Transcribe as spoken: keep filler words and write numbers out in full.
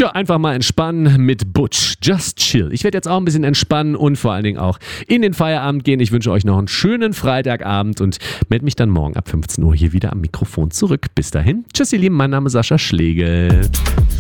Ja, einfach mal entspannen mit Butch. Just chill. Ich werde jetzt auch ein bisschen entspannen und vor allen Dingen auch in den Feierabend gehen. Ich wünsche euch noch einen schönen Freitagabend und melde mich dann morgen ab fünfzehn Uhr hier wieder am Mikrofon zurück. Bis dahin. Tschüss, ihr Lieben. Mein Name ist Sascha Schlegel.